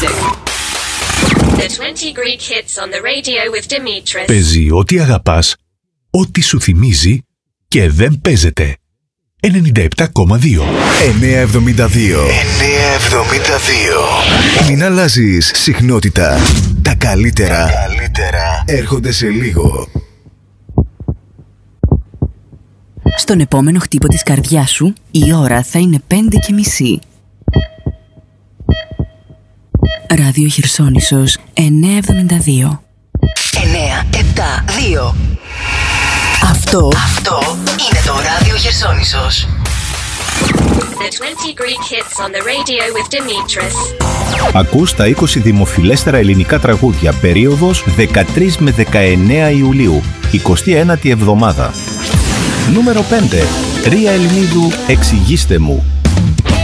music. The 20 Greek hits on the radio with Dimitris. Παίζει ό,τι αγαπάς, ό,τι σου θυμίζει και δεν παίζεται. 97,2. 972. Μην αλλάζεις συχνότητα. Τα καλύτερα έρχονται σε λίγο. Στον επόμενο χτύπο της καρδιάς σου, η ώρα θα είναι 5:30. Ράδιο Χερσόνησος 972. 972. Αυτό είναι το Ράδιο Χερσόνησος. The 20 Greek hits on the radio with Dimitris. Ακούς τα 20 δημοφιλέστερα ελληνικά τραγούδια, περίοδος 13 με 19 Ιουλίου, 29η εβδομάδα. Νούμερο 5. Ρία Ελληνίδου, εξηγήστε μου.